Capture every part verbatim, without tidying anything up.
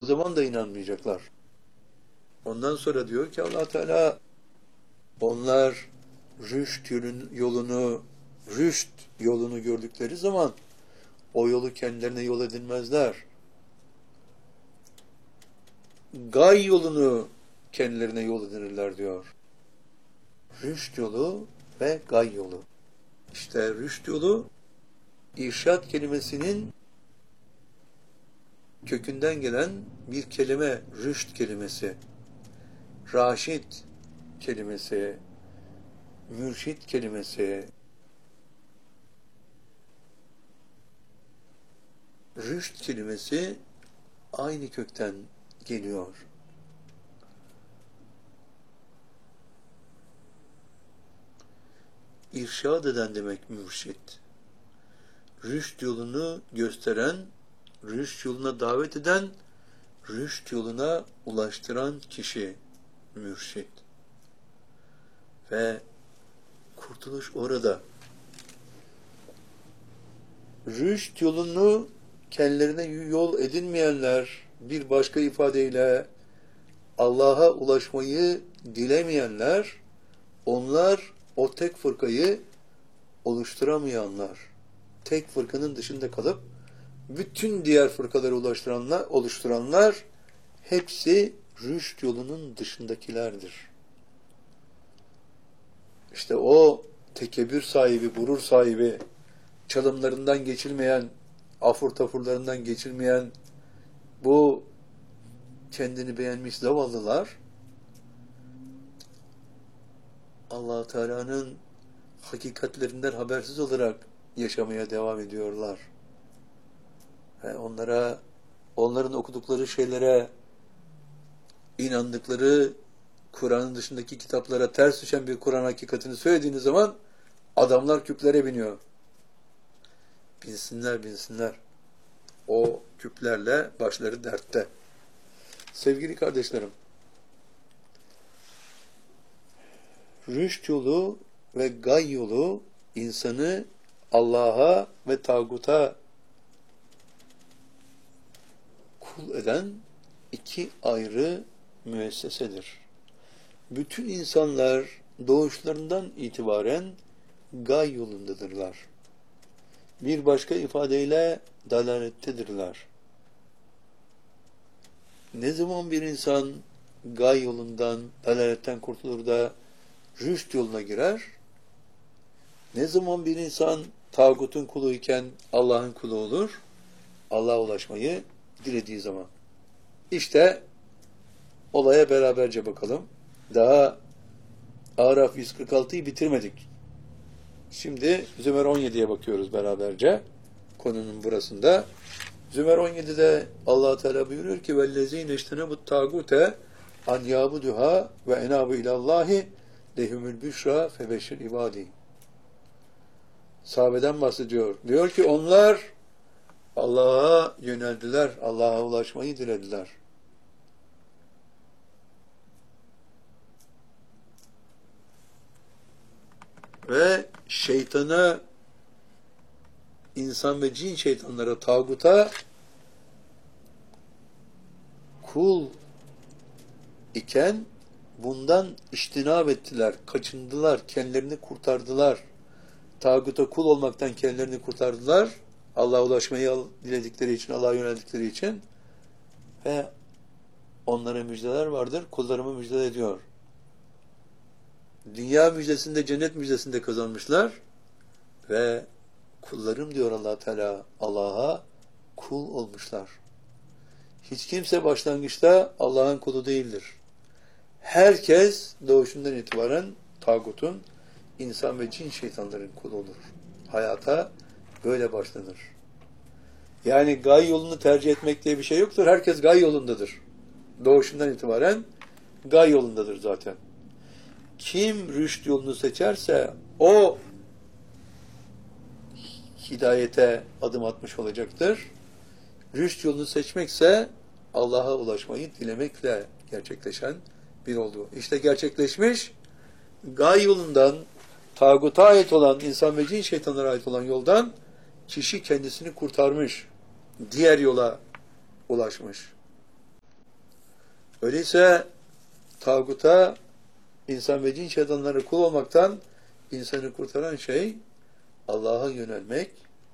zaman da inanmayacaklar. Ondan sonra diyor ki Allah Teala, onlar rüşt yolunu, rüşt yolunu gördükleri zaman o yolu kendilerine yol edinmezler. Gay yolunu kendilerine yol edinirler diyor. Rüşt yolu ve gay yolu. İşte rüşt yolu, irşad kelimesinin kökünden gelen bir kelime, rüşt kelimesi, raşid kelimesi, mürşid kelimesi. Rüşt kelimesi aynı kökten geliyor. İrşad eden demek mürşid. Rüşt yolunu gösteren, rüşt yoluna davet eden, rüşt yoluna ulaştıran kişi mürşid. Ve kurtuluş orada. Rüşt yolunu kendilerine yol edinmeyenler, bir başka ifadeyle Allah'a ulaşmayı dilemeyenler, onlar o tek fırkayı oluşturamayanlar, tek fırkanın dışında kalıp bütün diğer fırkaları oluşturanlar, oluşturanlar hepsi rüşt yolunun dışındakilerdir. İşte o tekebbür sahibi, gurur sahibi, çalımlarından geçilmeyen, afur tafurlarından geçilmeyen bu kendini beğenmiş zavallılar Allah Teala'nın hakikatlerinden habersiz olarak yaşamaya devam ediyorlar. Yani onlara, onların okudukları şeylere, inandıkları Kur'an'ın dışındaki kitaplara ters düşen bir Kur'an hakikatini söylediğiniz zaman adamlar küplere biniyor. Binsinler, binsinler. O küplerle başları dertte. Sevgili kardeşlerim, rüşt yolu ve gay yolu insanı Allah'a ve tağuta kul eden iki ayrı müessesedir. Bütün insanlar doğuşlarından itibaren gay yolundadırlar. Bir başka ifadeyle dalalettedirler. Ne zaman bir insan gay yolundan, dalaletten kurtulur da rüşt yoluna girer, ne zaman bir insan tağutun kuluyken Allah'ın kulu olur, Allah'a ulaşmayı dilediği zaman. İşte olaya beraberce bakalım. Daha Araf yüz kırk altıyı bitirmedik. Şimdi Zümer on yediye bakıyoruz beraberce. Konunun burasında. Zümer on yedide Allah Teala buyuruyor ki vellezine iştenebut tagute an yabuduha ve enabu ilallahi lehumul büşra febeşir ibadi. Sahabeden bahsediyor. Diyor ki onlar Allah'a yöneldiler, Allah'a ulaşmayı dilediler. Ve şeytana, insan ve cin şeytanlara, tağuta kul iken bundan iştinab ettiler, kaçındılar, kendilerini kurtardılar. Tağuta kul olmaktan kendilerini kurtardılar. Allah'a ulaşmayı diledikleri için, Allah'a yöneldikleri için. Ve onlara müjdeler vardır. Kullarımı müjde ediyor. Dünya müjdesinde, cennet müjdesinde kazanmışlar. Ve kullarım diyor Allah Teala, Allah'a kul olmuşlar. Hiç kimse başlangıçta Allah'ın kulu değildir. Herkes doğuşundan itibaren tağutun, insan ve cin şeytanların kulu olur. Hayata böyle başlanır. Yani gay yolunu tercih etmek diye bir şey yoktur. Herkes gay yolundadır. Doğuşundan itibaren gay yolundadır zaten. Kim rüşt yolunu seçerse o hidayete adım atmış olacaktır. Rüşt yolunu seçmekse Allah'a ulaşmayı dilemekle gerçekleşen bir oldu. İşte gerçekleşmiş, gay yolundan, tağuta ait olan, insan ve cin şeytanlara ait olan yoldan kişi kendisini kurtarmış, diğer yola ulaşmış. Öyleyse tağuta, insan ve cin şeytanları kul olmaktan insanı kurtaran şey Allah'a yönelmek.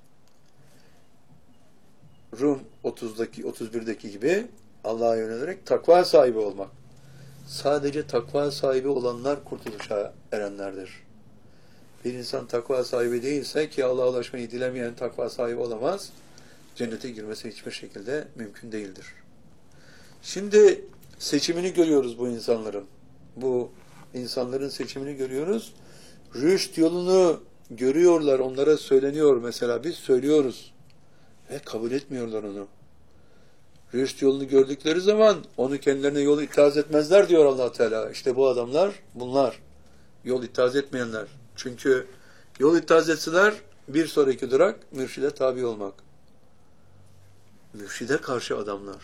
Rum otuzdaki otuz birdeki gibi Allah'a yönelerek takva sahibi olmak. Sadece takva sahibi olanlar kurtuluşa erenlerdir. Bir insan takva sahibi değilse, ki Allah'a ulaşmayı dilemeyen takva sahibi olamaz, cennete girmesi hiçbir şekilde mümkün değildir. Şimdi seçimini görüyoruz bu insanların. Bu insanların seçimini görüyoruz. Rüşt yolunu görüyorlar, onlara söyleniyor mesela, biz söylüyoruz ve kabul etmiyorlar onu. Rüşt yolunu gördükleri zaman onu kendilerine yol itaat etmezler diyor Allah Teala. İşte bu adamlar bunlar. Yol itaat etmeyenler. Çünkü yol itaat etseler bir sonraki durak mürşide tabi olmak. Mürşide karşı adamlar.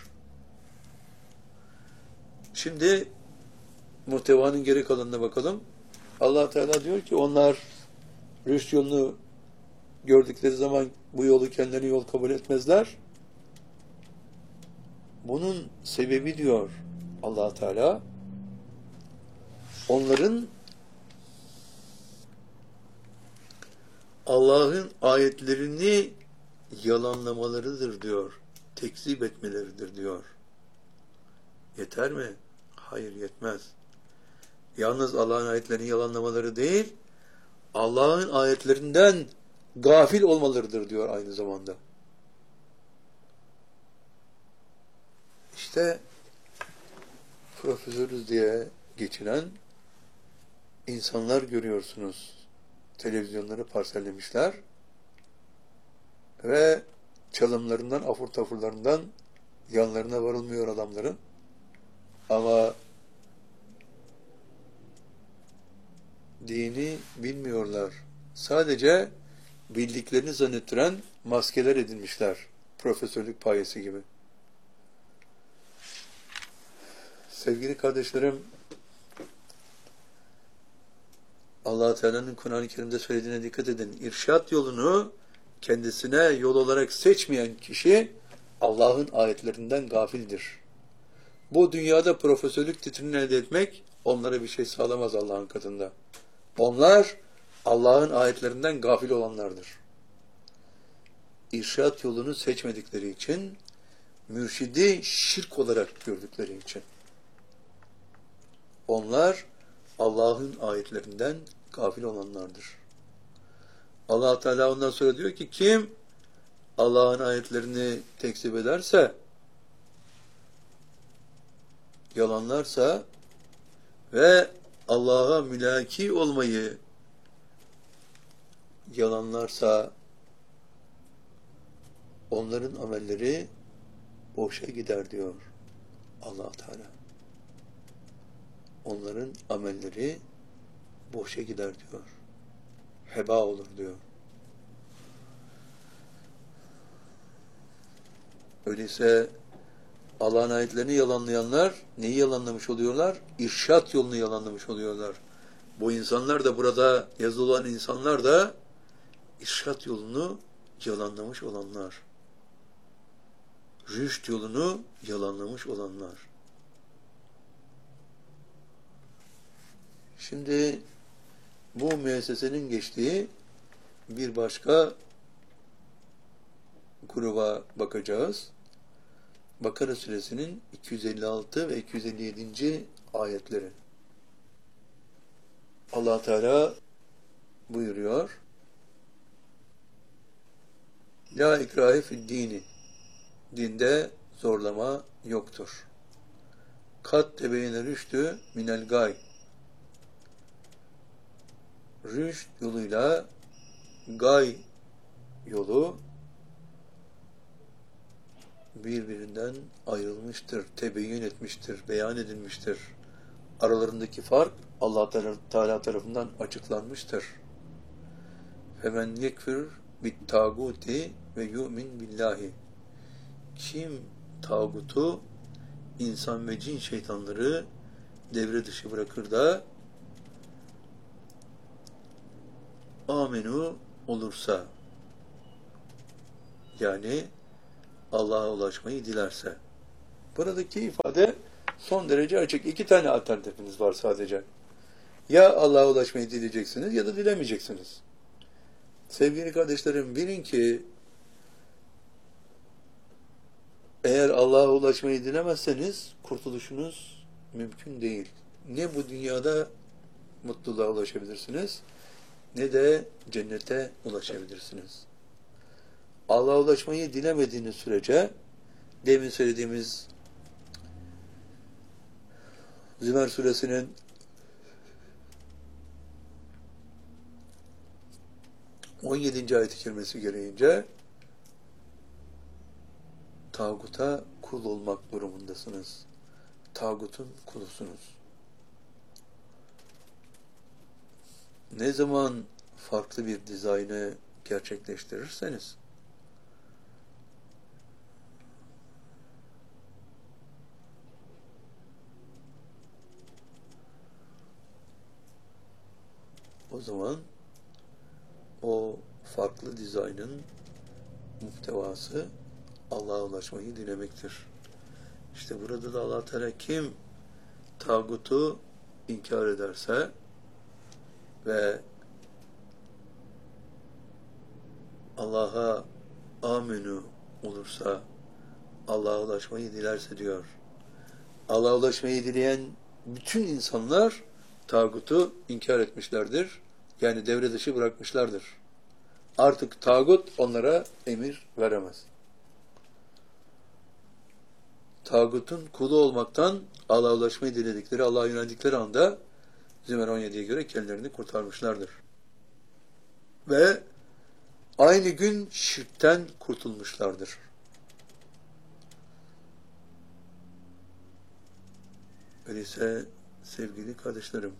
Şimdi muhtevanın geri kalanına bakalım. Allah Teala diyor ki onlar rüşt yolunu gördükleri zaman bu yolu kendilerine yol kabul etmezler. Bunun sebebi diyor Allah Teala, onların Allah'ın ayetlerini yalanlamalarıdır diyor. Tekzip etmeleridir diyor. Yeter mi? Hayır, yetmez. Yalnız Allah'ın ayetlerini yalanlamaları değil, Allah'ın ayetlerinden gafil olmalarıdır diyor aynı zamanda. İşte profesörüz diye geçinen insanlar görüyorsunuz. Televizyonları parsellemişler ve çalımlarından, afur tafurlarından yanlarına varılmıyor adamların. Ama dini bilmiyorlar. Sadece bildiklerini zannettiren maskeler edinmişler. Profesörlük payesi gibi. Sevgili kardeşlerim, Allah-u Teala'nın Kur'an-ı Kerim'de söylediğine dikkat edin. İrşad yolunu kendisine yol olarak seçmeyen kişi Allah'ın ayetlerinden gafildir. Bu dünyada profesörlük titrini elde etmek onlara bir şey sağlamaz Allah'ın katında. Onlar Allah'ın ayetlerinden gafil olanlardır. İrşad yolunu seçmedikleri için, mürşidi şirk olarak gördükleri için, onlar Allah'ın ayetlerinden gafil olanlardır. Allah Teala ondan sonra diyor ki, kim Allah'ın ayetlerini tekzip ederse, yalanlarsa ve Allah'a mülaki olmayı yalanlarsa, onların amelleri boşa gider diyor Allah Teala. Onların amelleri boşa gider diyor. Heba olur diyor. Öyleyse Allah'ın ayetlerini yalanlayanlar neyi yalanlamış oluyorlar? İrşad yolunu yalanlamış oluyorlar. Bu insanlar da, burada yazılı olan insanlar da irşad yolunu yalanlamış olanlar. Rüşt yolunu yalanlamış olanlar. Şimdi bu müessesenin geçtiği bir başka gruba bakacağız. Bakara suresinin iki yüz elli altı ve iki yüz elli yedi. ayetleri. Allah Teala buyuruyor: La ikrahe fid dini. Dinde zorlama yoktur. Kat tebeyene rüştü minel gay. Rüşt yoluyla gay yolu birbirinden ayrılmıştır, tebeyyün etmiştir, beyan edilmiştir. Aralarındaki fark Allah Teala tarafından açıklanmıştır. Femen yekfir bit tağuti ve yu'min billahi. Kim tağutu, insan ve cin şeytanları devre dışı bırakır da amenu olursa, yani Allah'a ulaşmayı dilerse. Buradaki ifade Son derece açık. İki tane alternatifiniz var sadece. Ya Allah'a ulaşmayı dileyeceksiniz ya da dilemeyeceksiniz. Sevgili kardeşlerim, bilin ki eğer Allah'a ulaşmayı dilemezseniz kurtuluşunuz mümkün değil. Ne bu dünyada mutluluğa ulaşabilirsiniz, ne de cennete ulaşabilirsiniz. Allah'a ulaşmayı dilemediğiniz sürece, demin söylediğimiz Zümer suresinin on yedinci ayet-i kerimesi gereğince tağuta kul olmak durumundasınız. Tağutun kulusunuz. Ne zaman farklı bir dizaynı gerçekleştirirseniz, o zaman o farklı dizaynın muhtevası Allah'a ulaşmayı dilemektir. İşte burada da Allah Teala kim tağutu inkar ederse ve Allah'a amenü olursa, Allah'a ulaşmayı dilerse diyor. Allah'a ulaşmayı dileyen bütün insanlar tağutu inkar etmişlerdir. Yani devre dışı bırakmışlardır. Artık tağut onlara emir veremez. Tağutun kulu olmaktan Allah'a ulaşmayı diledikleri, Allah'a yöneldikleri anda Zümer on yediye göre kendilerini kurtarmışlardır. Ve aynı gün şirkten kurtulmuşlardır. Öyleyse sevgili kardeşlerim,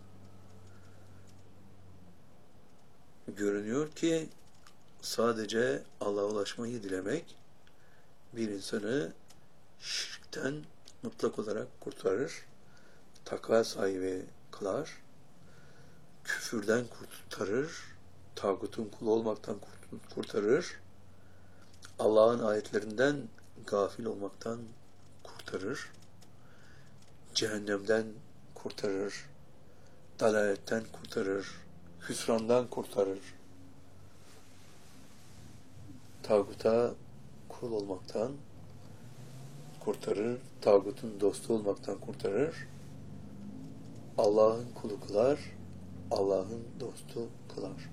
görünüyor ki sadece Allah'a ulaşmayı dilemek bir insanı şirkten mutlak olarak kurtarır, takva sahibi kılar, küfürden kurtarır, tağutun kulu olmaktan kurtarır, Allah'ın ayetlerinden gafil olmaktan kurtarır, cehennemden kurtarır, dalaletten kurtarır, hüsrandan kurtarır, tağuta kul olmaktan kurtarır, tağutun dostu olmaktan kurtarır, Allah'ın kulu kılar, Allah'ın dostu kılar.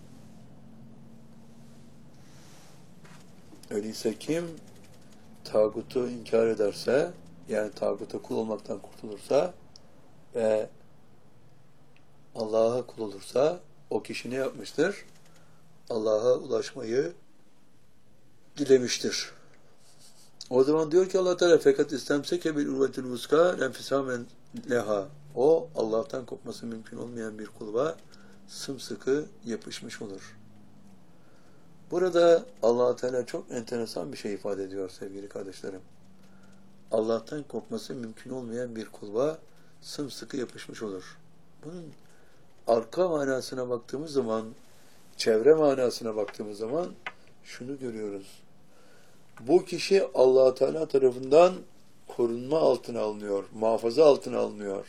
Öyleyse kim tağutu inkar ederse, yani tağuta kul olmaktan kurtulursa ve Allah'a kul olursa, o kişi ne yapmıştır? Allah'a ulaşmayı dilemiştir. O zaman diyor ki Allah Teala fakat istemseke bil urvetil vuska lenfisamen leha. O Allah'tan kopması mümkün olmayan bir kulba sımsıkı yapışmış olur. Burada Allah Teala çok enteresan bir şey ifade ediyor sevgili kardeşlerim. Allah'tan kopması mümkün olmayan bir kulba sımsıkı yapışmış olur. Bunun arka manasına baktığımız zaman, çevre manasına baktığımız zaman şunu görüyoruz. Bu kişi Allah Teala tarafından korunma altına alınıyor, muhafaza altına alınıyor.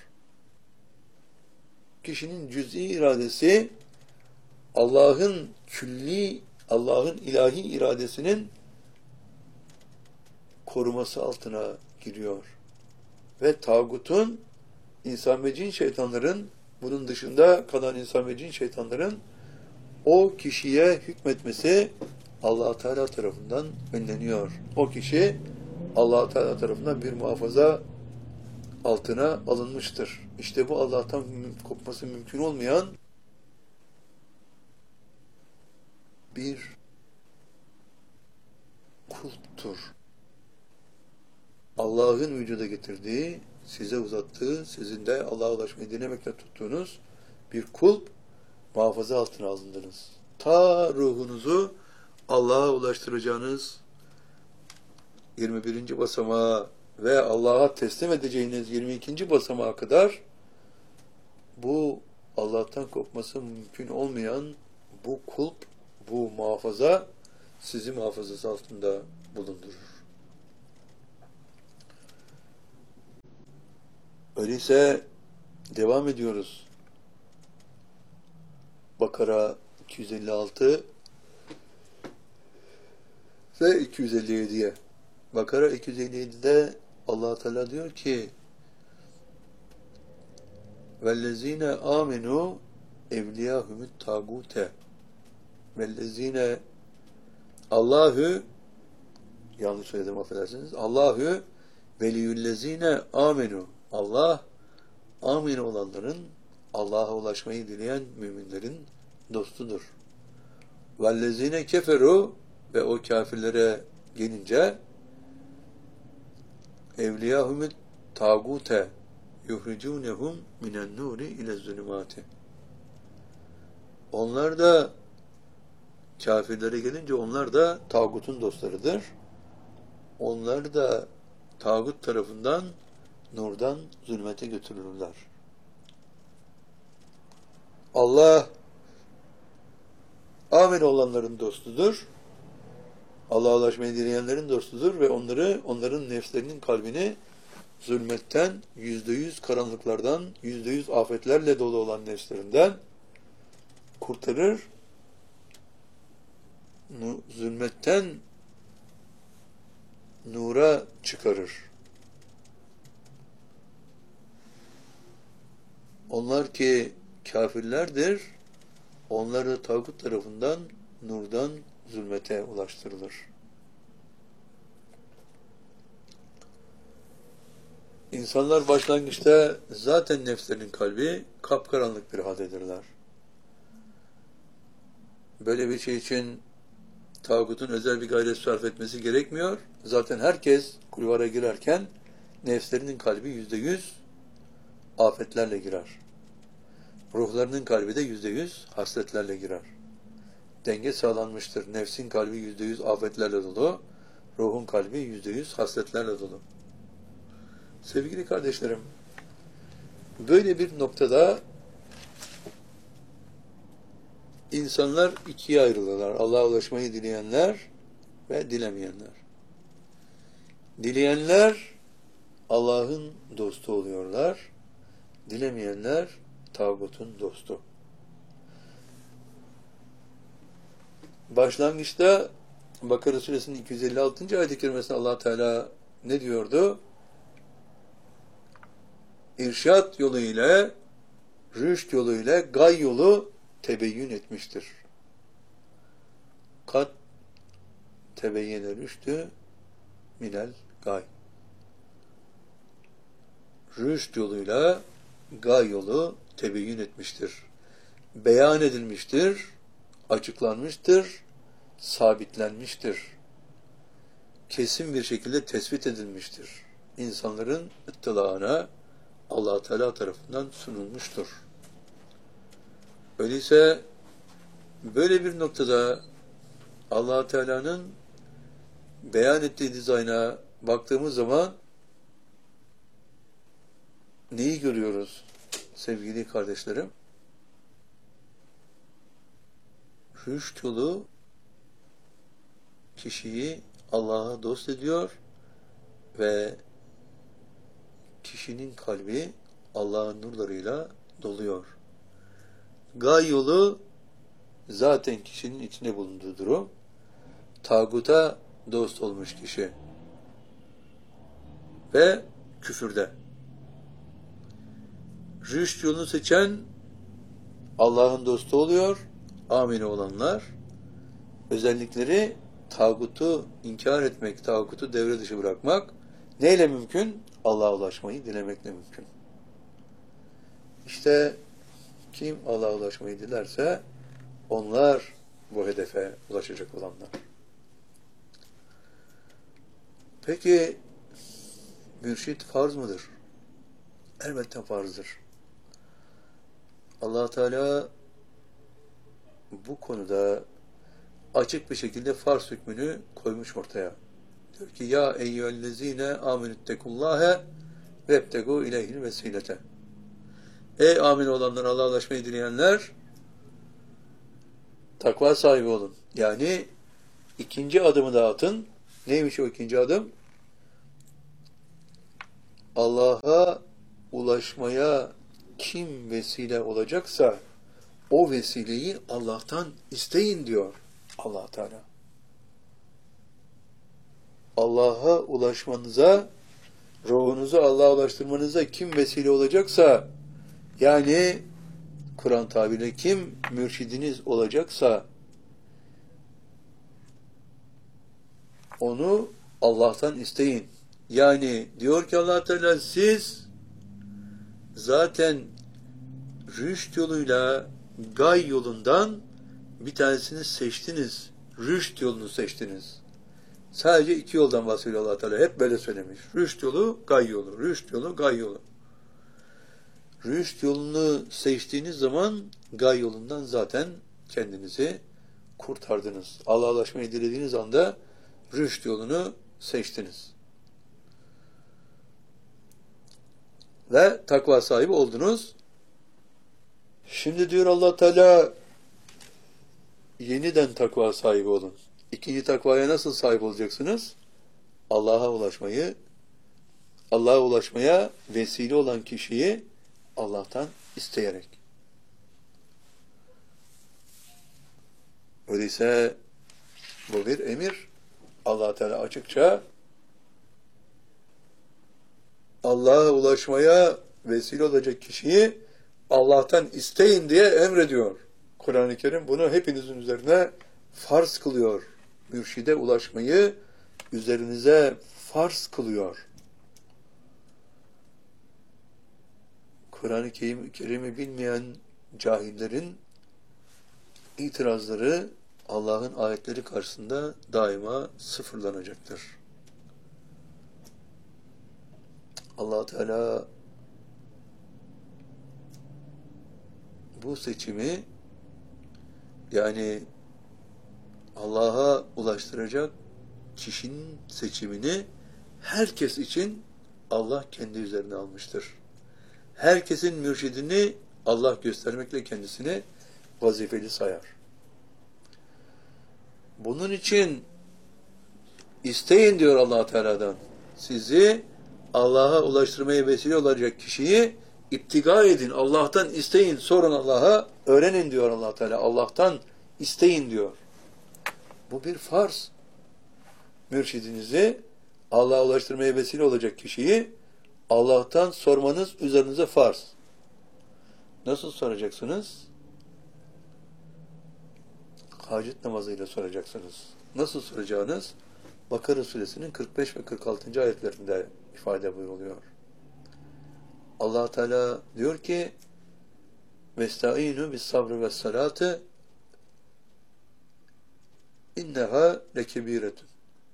Kişinin cüz'i iradesi Allah'ın külli, Allah'ın ilahi iradesinin koruması altına giriyor. Ve tağutun, insan ve cin şeytanların, bunun dışında kalan insan ve cin şeytanların o kişiye hükmetmesi Allah Teala tarafından önleniyor. O kişi Allah Teala tarafından bir muhafaza altına alınmıştır. İşte bu Allah'tan kopması mümkün olmayan bir kulptur. Allah'ın vücuda getirdiği, size uzattığı, sizin de Allah'a ulaşmayı dilemekle tuttuğunuz bir kulp, muhafaza altına alındınız. Ta ruhunuzu Allah'a ulaştıracağınız yirmi birinci basamağa ve Allah'a teslim edeceğiniz yirmi ikinci basamağa kadar bu Allah'tan kopması mümkün olmayan bu kulp, bu muhafaza sizi muhafazası altında bulundurur. Öyleyse devam ediyoruz. Bakara iki yüz elli altı ve iki yüz elli yediye. Bakara iki yüz elli yedide Allah Teala diyor ki: "Vellezine amenu evliyahumut tagute." Vellezine Allahü yanlış söyledim, affedersiniz. Allahü veliyüllezine amenu. Allah amin olanların, Allah'a ulaşmayı dileyen müminlerin dostudur. Vellezine keferu ve o kafirlere gelince evliyahumut tagute yuhricunehum minen nuri ile zulümati. Onlar da kafirlere gelince onlar da tağutun dostlarıdır. Onlar da tağut tarafından nurdan zulmete götürülürler. Allah amin olanların dostudur. Allah'a ulaşmayı dileyenlerin dostudur ve onları, onların nefslerinin kalbini zulmetten, yüzde yüz karanlıklardan, yüzde yüz afetlerle dolu olan nefslerinden kurtarır. Zulmetten nura çıkarır. Onlar ki kafirlerdir, onlar da tağut tarafından nurdan zulmete ulaştırılır. İnsanlar başlangıçta zaten nefslerinin kalbi kapkaranlık bir haldedirler. Böyle bir şey için tağutun özel bir gayret sarf etmesi gerekmiyor. Zaten herkes kulvara girerken nefslerinin kalbi yüzde yüz afetlerle girer. Ruhlarının kalbi de yüzde yüz hasletlerle girer. Denge sağlanmıştır. Nefsin kalbi yüzde yüz afetlerle dolu, ruhun kalbi yüzde yüz hasletlerle dolu. Sevgili kardeşlerim, böyle bir noktada İnsanlar ikiye ayrılırlar. Allah'a ulaşmayı dileyenler ve dilemeyenler. Dileyenler Allah'ın dostu oluyorlar. Dilemeyenler tağutun dostu. Başlangıçta Bakara Suresinin iki yüz elli altıncı ayet-i kerimesinde Allah Teala ne diyordu? İrşad yolu ile, rüşt yolu ile gay yolu tebeyyün etmiştir. Kat tebeyyene rüştü minel gay. Rüşt yoluyla gay yolu tebeyyün etmiştir. Beyan edilmiştir, açıklanmıştır, sabitlenmiştir. Kesin bir şekilde tespit edilmiştir. İnsanların ıttılağına Allah Teala tarafından sunulmuştur. Öyleyse böyle bir noktada Allah Teala'nın beyan ettiği dizayna baktığımız zaman neyi görüyoruz sevgili kardeşlerim? Rüşt yolu kişiyi Allah'a dost ediyor ve kişinin kalbi Allah'ın nurlarıyla doluyor. Gay yolu zaten kişinin içine bulunduğu durum. Tağuta dost olmuş kişi ve küfürde. Rüşt yolunu seçen Allah'ın dostu oluyor. Amin olanlar özellikleri tağutu inkar etmek, tağutu devre dışı bırakmak neyle mümkün? Allah'a ulaşmayı dilemekle mümkün. İşte kim Allah'a ulaşmayı dilerse onlar bu hedefe ulaşacak olanlar. Peki mürşit farz mıdır? Elbette farzdır. Allah Teala bu konuda açık bir şekilde farz hükmünü koymuş ortaya. Diyor ki ya eyyühellezine amenüttekullâhe vebtegû ileyhil vesilete. Ey amin olanlar, Allah'a ulaşmayı dileyenler, takva sahibi olun. Yani ikinci adımı da atın. Neymiş o ikinci adım? Allah'a ulaşmaya kim vesile olacaksa o vesileyi Allah'tan isteyin diyor Allah Teala. Allah'a ulaşmanıza, ruhunuzu Allah'a ulaştırmanıza kim vesile olacaksa, yani Kur'an tabiriyle kim mürşidiniz olacaksa, onu Allah'tan isteyin. Yani diyor ki Allah Teala, siz zaten rüşt yoluyla gay yolundan bir tanesini seçtiniz. Rüşt yolunu seçtiniz. Sadece iki yoldan bahsediyor Allah Teala. Hep böyle söylemiş. Rüşt yolu, gay yolu. Rüşt yolu, gay yolu. Rüşt yolunu seçtiğiniz zaman gay yolundan zaten kendinizi kurtardınız. Allah'a ulaşmayı dilediğiniz anda rüşt yolunu seçtiniz. Ve takva sahibi oldunuz. Şimdi diyor Allah Teala, yeniden takva sahibi olun. İkinci takvaya nasıl sahip olacaksınız? Allah'a ulaşmayı, Allah'a ulaşmaya vesile olan kişiyi Allah'tan isteyerek. Öyleyse bu bir emir. Allah Teala açıkça Allah'a ulaşmaya vesile olacak kişiyi Allah'tan isteyin diye emrediyor. Kur'an-ı Kerim bunu hepinizin üzerine farz kılıyor. Mürşide ulaşmayı üzerinize farz kılıyor. Kur'an-ı Kerim'i bilmeyen cahillerin itirazları Allah'ın ayetleri karşısında daima sıfırlanacaktır. Allah Teala bu seçimi, yani Allah'a ulaştıracak kişinin seçimini herkes için Allah kendi üzerine almıştır. Herkesin mürşidini Allah göstermekle kendisini vazifeli sayar. Bunun için isteyin diyor Allah Teala'dan. Sizi Allah'a ulaştırmaya vesile olacak kişiyi iptiga edin. Allah'tan isteyin. Sorun Allah'a. Öğrenin diyor Allah Teala. Allah'tan isteyin diyor. Bu bir farz. Mürşidinizi Allah'a ulaştırmaya vesile olacak kişiyi Allah'tan sormanız üzerinize farz. Nasıl soracaksınız? Hacet namazıyla soracaksınız. Nasıl soracağınız? Bakara suresinin kırk beş ve kırk altıncı ayetlerinde ifade buyuruluyor. Allah Teala diyor ki: "Vestaînû bis-sabri ve's-salâti inneha lekebîretun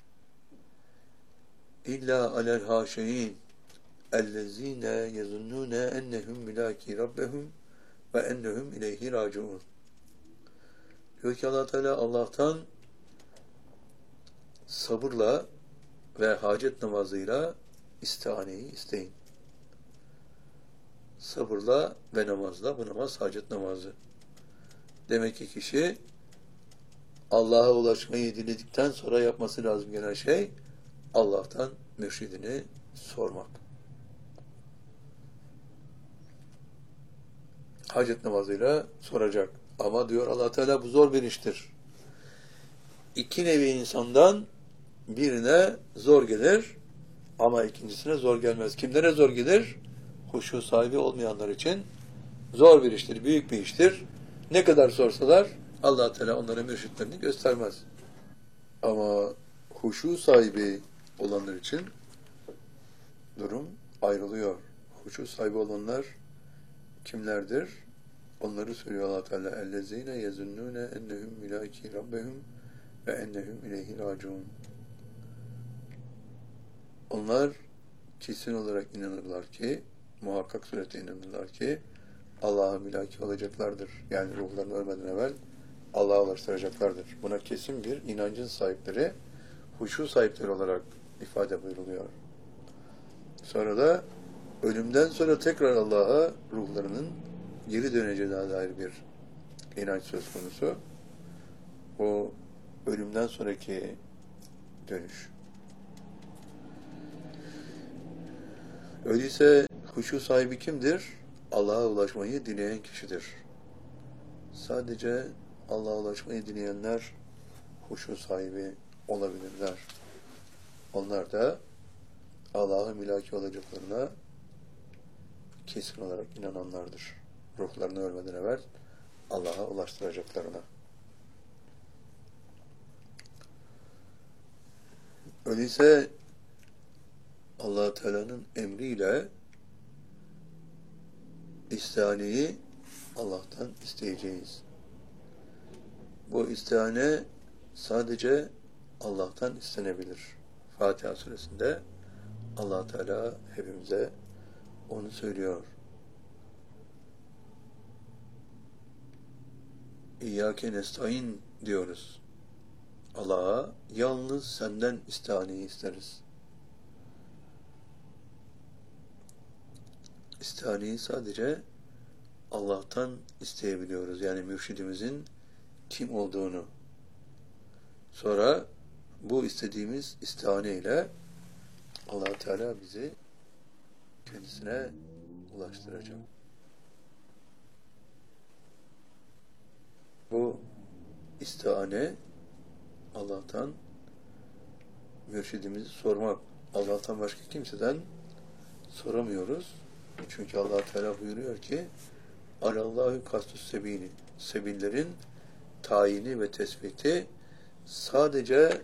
illa alel hâşeîn ellezîne yezunnûne ennehum mulâkî rabbehum ve ennehum ileyhi râciûn." Diyor ki Allah Teala, Allah'tan sabırla ve hacet namazıyla istihaneyi isteyin. Sabırla ve namazla, bu namaz hacet namazı. Demek ki kişi Allah'a ulaşmayı diledikten sonra yapması lazım gelen şey Allah'tan mürşidini sormak. Hacet namazıyla soracak. Ama diyor Allah Teala, bu zor bir iştir. İki nevi insandan birine zor gelir ama ikincisine zor gelmez. Kimlere zor gelir? Huşu sahibi olmayanlar için zor bir iştir, büyük bir iştir. Ne kadar sorsalar Allah Teala onlara mürşitlerini göstermez. Ama huşu sahibi olanlar için durum ayrılıyor. Huşu sahibi olanlar kimlerdir? Onları söylüyor Allah Teala. "Ellezîne yezunnûne ennehum mulâkî rabbehum ve ennehum ileyhi râciûn." Onlar kesin olarak inanırlar ki, muhakkak surete inanırlar ki Allah'a mülaki olacaklardır. Yani ruhlarını ölmeden evvel Allah'a ulaştıracaklardır. Buna kesin bir inancın sahipleri, huşu sahipleri olarak ifade buyuruluyor. Sonra da ölümden sonra tekrar Allah'a ruhlarının geri döneceğine dair bir inanç söz konusu. O ölümden sonraki dönüş. Öyleyse huşu sahibi kimdir? Allah'a ulaşmayı dileyen kişidir. Sadece Allah'a ulaşmayı dileyenler huşu sahibi olabilirler. Onlar da Allah'a mülaki olacaklarına kesin olarak inananlardır. Ruhlarını ölmeden evvel Allah'a ulaştıracaklarına. Öyleyse Allah Teala'nın emriyle istihaneyi Allah'tan isteyeceğiz. Bu istihane sadece Allah'tan istenebilir. Fatiha suresinde Allah Teala hepimize onu söylüyor. İyyâke nestaîn diyoruz. Allah'a yalnız senden istihaneyi isteriz. İstihaneyi sadece Allah'tan isteyebiliyoruz. Yani mürşidimizin kim olduğunu. Sonra bu istediğimiz istihane ile Allah Teala bizi kendisine ulaştıracak. Bu istihane Allah'tan mürşidimizi sormak. Allah'tan başka kimseden soramıyoruz. Çünkü Allah Teala buyuruyor ki Alallâhu kastus sebîni, sebillerin tayini ve tespiti sadece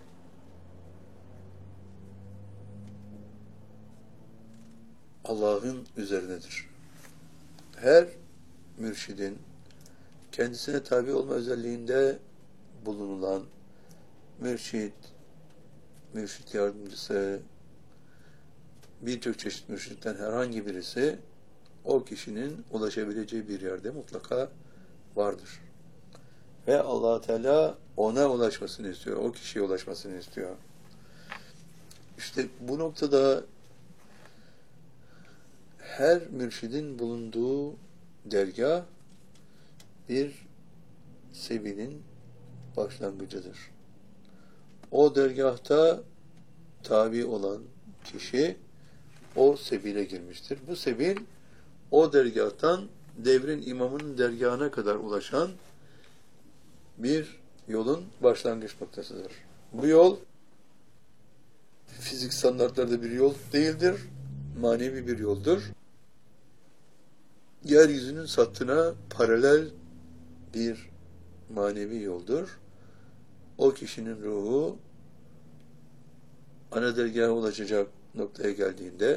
Allah'ın üzerinedir. Her mürşidin kendisine tabi olma özelliğinde bulunulan mürşid, mürşid yardımcısı, birçok çeşit mürşitten herhangi birisi o kişinin ulaşabileceği bir yerde mutlaka vardır. Ve Allah Teala ona ulaşmasını istiyor, o kişiye ulaşmasını istiyor. İşte bu noktada her mürşidin bulunduğu dergah bir sebilin başlangıcıdır. O dergahta tabi olan kişi o sebile girmiştir. Bu sebil o dergahtan devrin imamının dergahına kadar ulaşan bir yolun başlangıç noktasıdır. Bu yol fizik standartlarda bir yol değildir, manevi bir yoldur. Yeryüzünün sattına paralel bir manevi yoldur. O kişinin ruhu ana dergaha ulaşacak noktaya geldiğinde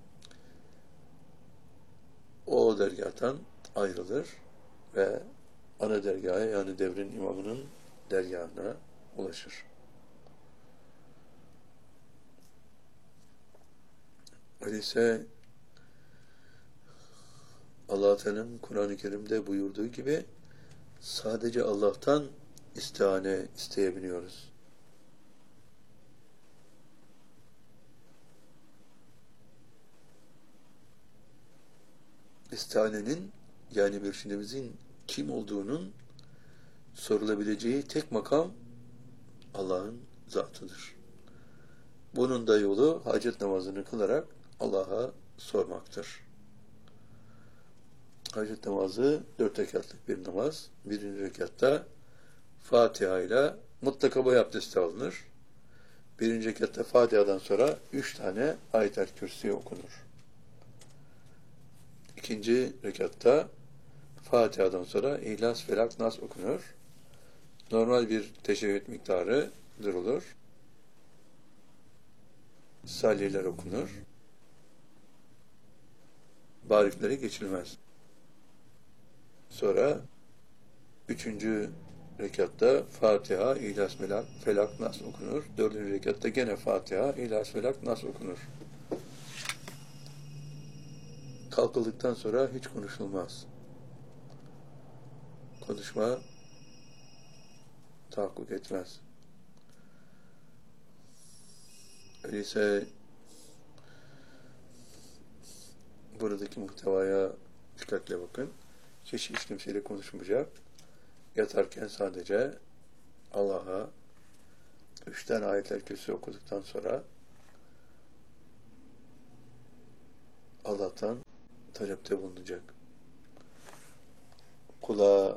o dergahtan ayrılır ve ana dergaha, yani devrin imamının dergahına ulaşır. Öyleyse Allah Teala'nın Kur'an-ı Kerim'de buyurduğu gibi sadece Allah'tan istihane isteyebiliyoruz. İstihanenin, yani mürşidimizin kim olduğunun sorulabileceği tek makam Allah'ın zatıdır. Bunun da yolu hacet namazını kılarak Allah'a sormaktır. Hacet namazı dört rekatlık bir namaz. Birinci rekatta Fatiha ile mutlaka boy abdesti alınır. Birinci rekatta Fatiha'dan sonra üç tane Ayet-el Kürsi okunur. İkinci rekatta Fatiha'dan sonra İhlas, Felak, Nas okunur. Normal bir teşehhüd miktarı durulur. Salliler okunur. Barikleri geçilmez. Sonra üçüncü rekatta Fatiha, İhlas, Felak, Felak, Nas okunur. Dördüncü rekatta gene Fatiha, İhlas, Felak, Nas okunur. Kalkıldıktan sonra hiç konuşulmaz. Konuşma tahakkuk etmez. Öyleyse buradaki muhtevaya dikkatle bakın. Kişi hiç kimseyle konuşmayacak. Yatarken sadece Allah'a üç tane Ayet-el Kürsi okuduktan sonra Allah'tan talepte bulunacak. Kulağa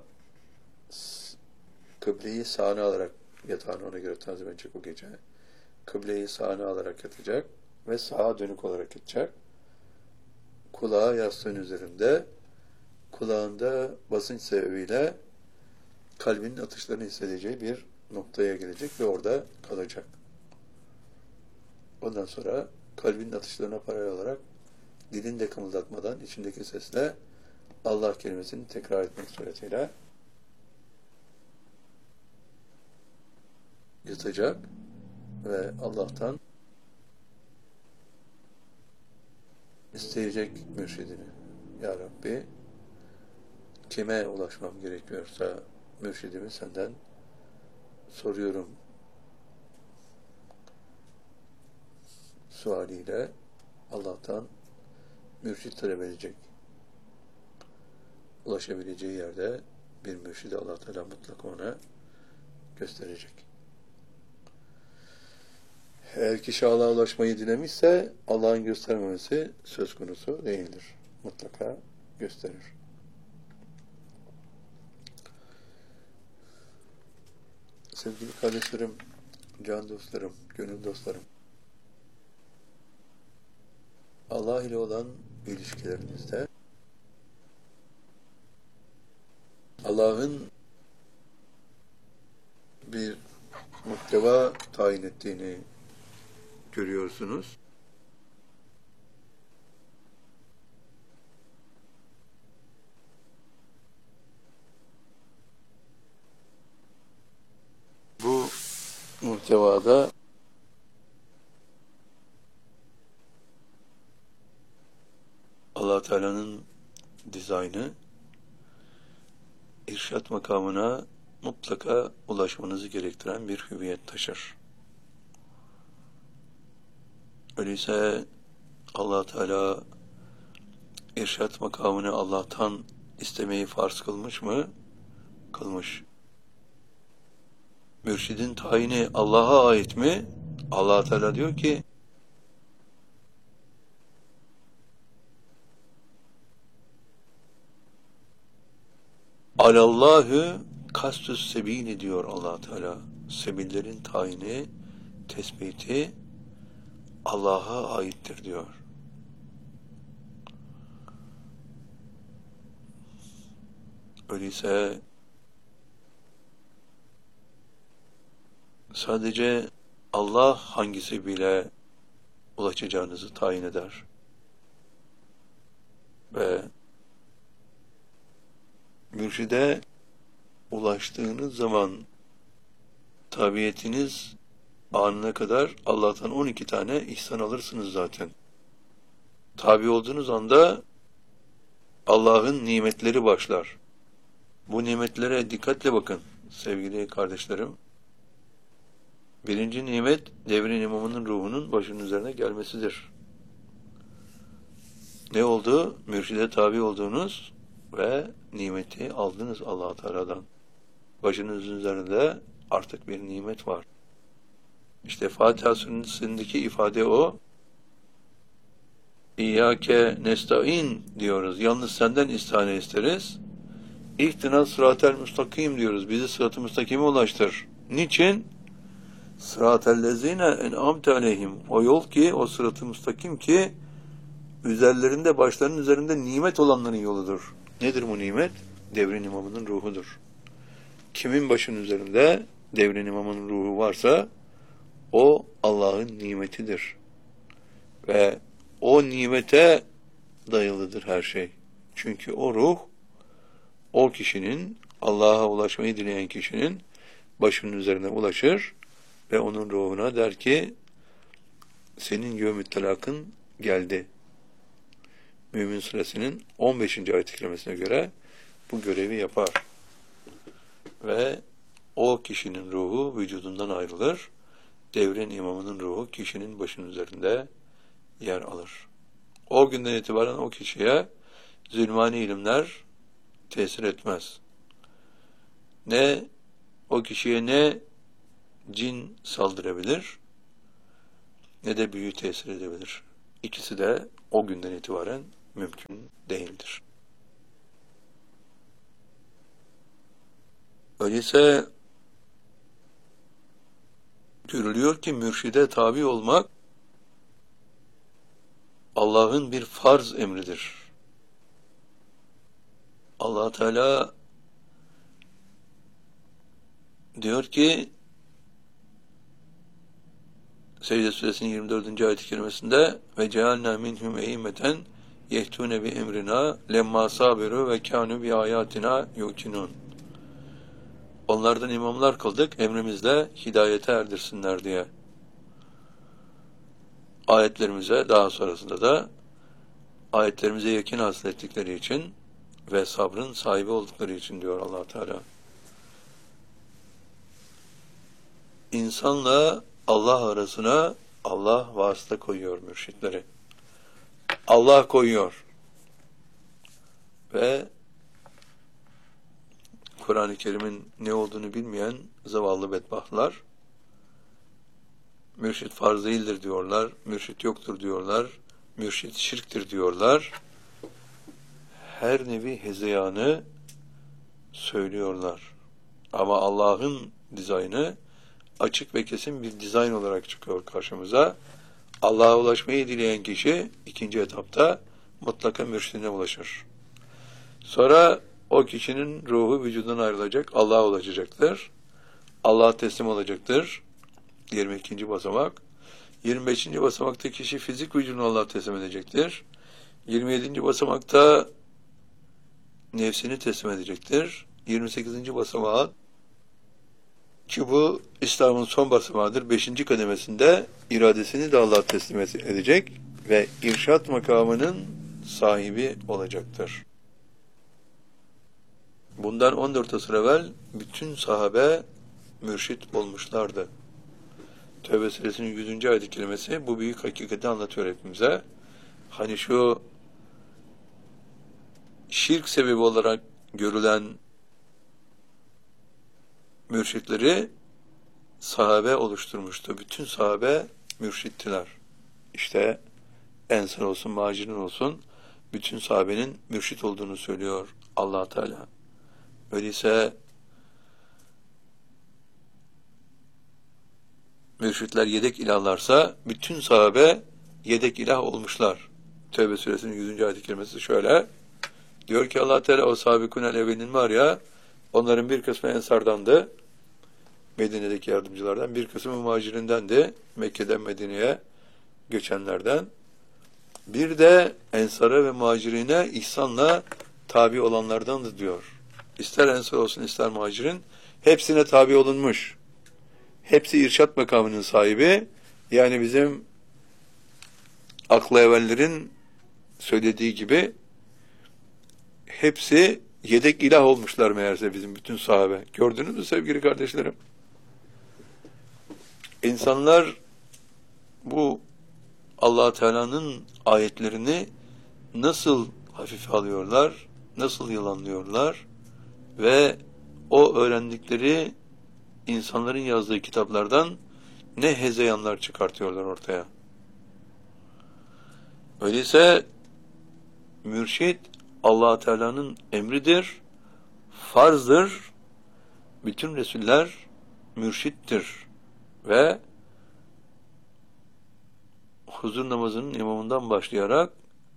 kıbleyi sağına alarak yatağını ona göre tanzim edecek o gece. Kıbleyi sağına alarak yatacak ve sağa dönük olarak yatacak. Kulağı yastığın üzerinde, kulağında basınç sebebiyle kalbinin atışlarını hissedeceği bir noktaya gelecek ve orada kalacak. Ondan sonra kalbinin atışlarına paralel olarak dilini de kımıldatmadan içindeki sesle Allah kelimesini tekrar etmek suretiyle yatacak ve Allah'tan isteyecek mürşidini. Ya Rabbi, kime ulaşmam gerekiyorsa mürşidimi senden soruyorum sualiyle Allah'tan mürşid talep edecek. Ulaşabileceği yerde bir mürşidi Allah Teala mutlaka ona gösterecek. Eğer kişi Allah'a ulaşmayı dilemişse Allah'ın göstermemesi söz konusu değildir. Mutlaka gösterir. Sevgili kardeşlerim, can dostlarım, gönül dostlarım, Allah ile olan ilişkilerinizde Allah'ın bir muhteva tayin ettiğini görüyorsunuz. Bu muhtevada Allah Teala'nın dizaynı irşat makamına mutlaka ulaşmanızı gerektiren bir hüviyet taşır. Öyleyse Allah Teala irşat makamını Allah'tan istemeyi farz kılmış mı? Kılmış. Mürşidin tayini Allah'a ait mi? Allah Teala diyor ki Alallahü kastüs sebili diyor Allah Teala. Sebillerin tayini, tespiti Allah'a aittir diyor. Öyleyse sadece Allah hangisi bile ulaşacağınızı tayin eder. Ve mürşide ulaştığınız zaman tabiyetiniz anına kadar Allah'tan on iki tane ihsan alırsınız zaten. Tabi olduğunuz anda Allah'ın nimetleri başlar. Bu nimetlere dikkatle bakın sevgili kardeşlerim. Birinci nimet devrin imamının ruhunun başının üzerine gelmesidir. Ne oldu? Mürşide tabi olduğunuz ve nimeti aldınız Allah Teala'dan. Başınızın üzerinde artık bir nimet var. İşte Fatiha suresindeki ifade o. İyyâke nesta'in diyoruz. Yalnız senden istihane isteriz. İhtina sıratel müstakim diyoruz. Bizi sırat-ı müstakime ulaştır. Niçin? Sıratellezine en'amte aleyhim. O yol ki, o sırat-ı müstakim ki üzerlerinde, başlarının üzerinde nimet olanların yoludur. Nedir bu nimet? Devrin imamının ruhudur. Kimin başının üzerinde devrin imamının ruhu varsa o Allah'ın nimetidir. Ve o nimete dayalıdır her şey. Çünkü o ruh, o kişinin, Allah'a ulaşmayı dileyen kişinin başının üzerine ulaşır ve onun ruhuna der ki, senin yevm-i telakın geldi. Mümin Suresinin on beşinci ayet-i kerimesine göre bu görevi yapar. Ve o kişinin ruhu vücudundan ayrılır. Devrin imamının ruhu kişinin başının üzerinde yer alır. O günden itibaren o kişiye zulmani ilimler tesir etmez. Ne o kişiye ne cin saldırabilir ne de büyü tesir edebilir. İkisi de o günden itibaren mümkün değildir. Öyleyse görülüyor ki mürşide tabi olmak Allah'ın bir farz emridir. Allah Teala diyor ki Secde Suresinin yirmi dördüncü ayet-i kerimesinde ve cealna minhum e'immeten yehtune bi emrina lemma sabiru ve kanu bi ayatina yuqinun. Onlardan imamlar kıldık, emrimizle hidayete erdirsinler diye. Ayetlerimize daha sonrasında da ayetlerimize yakın hasıl ettikleri için ve sabrın sahibi oldukları için diyor Allah Teala. İnsanla Allah arasına Allah vasıta koyuyor mürşitleri. Allah koyuyor. Ve Kur'an-ı Kerim'in ne olduğunu bilmeyen zavallı bedbahtlar mürşit farz değildir diyorlar, mürşit yoktur diyorlar, mürşit şirktir diyorlar. Her nevi hezeyanı söylüyorlar. Ama Allah'ın dizaynı açık ve kesin bir dizayn olarak çıkıyor karşımıza. Allah'a ulaşmayı dileyen kişi ikinci etapta mutlaka mürşidine ulaşır. Sonra o kişinin ruhu vücudundan ayrılacak, Allah'a ulaşacaktır. Allah'a teslim olacaktır. yirmi ikinci basamak. yirmi beşinci basamakta kişi fizik vücudunu Allah'a teslim edecektir. yirmi yedinci basamakta nefsini teslim edecektir. yirmi sekizinci basamağa ki bu İslam'ın son basamağıdır. beşinci kademesinde iradesini de Allah'a teslim edecek ve irşat makamının sahibi olacaktır. Bundan on dört asır evvel bütün sahabe mürşit olmuşlardı. Tevbe suresinin yüzüncü ayet-i kerimesi bu büyük hakikati anlatıyor hepimize. Hani şu şirk sebebi olarak görülen mürşitleri sahabe oluşturmuştu. Bütün sahabe mürşittiler. İşte Ensar olsun, Muhacirin olsun bütün sahabenin mürşit olduğunu söylüyor Allah Teala. Öyleyse mürşitler yedek ilahlarsa bütün sahabe yedek ilah olmuşlar. Tevbe suresinin yüzüncü ayet-i kerimesi şöyle. Diyor ki Allah Teala o sabikunel evvelin var ya, onların bir kısmı Ensar'dandı. Medine'deki yardımcılardan, bir kısmı Muhacirindendi. Mekke'den Medine'ye göçenlerden. Bir de Ensar'a ve Muhacirine ihsanla tabi olanlardandı diyor. İster Ensar olsun ister Muhacirin hepsine tabi olunmuş. Hepsi irşat makamının sahibi. Yani bizim aklı evvellerin söylediği gibi hepsi yedek ilah olmuşlar meğerse bizim bütün sahabe. Gördünüz mü sevgili kardeşlerim? İnsanlar bu Allah Teala'nın ayetlerini nasıl hafife alıyorlar, nasıl yalanlıyorlar ve o öğrendikleri insanların yazdığı kitaplardan ne hezeyanlar çıkartıyorlar ortaya. Öyleyse mürşid Allah Teala'nın emridir, farzdır. Bütün Resuller mürşittir ve huzur namazının imamından başlayarak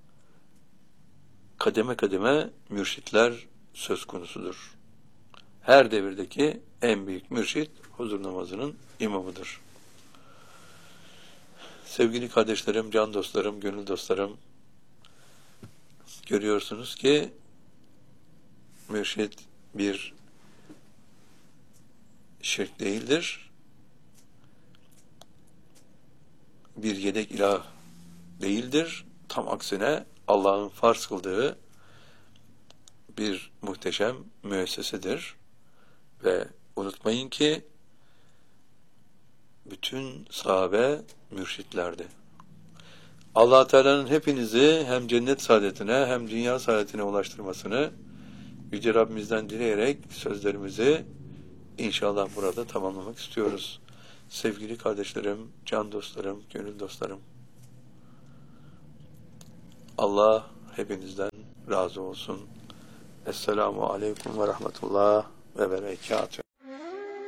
kademe kademe mürşitler söz konusudur. Her devirdeki en büyük mürşit huzur namazının imamıdır. Sevgili kardeşlerim, can dostlarım, gönül dostlarım, görüyorsunuz ki mürşit bir şirk değildir. Bir yedek ilah değildir. Tam aksine Allah'ın farz kıldığı bir muhteşem müessesedir. Ve unutmayın ki bütün sahabe mürşitlerdi. Allah Teala'nın hepinizi hem cennet saadetine hem dünya saadetine ulaştırmasını Yüce Rabbimizden dileyerek sözlerimizi inşallah burada tamamlamak istiyoruz. Sevgili kardeşlerim, can dostlarım, gönül dostlarım, Allah hepinizden razı olsun. Esselamu Aleyküm ve Rahmetullah ve Berekatühü.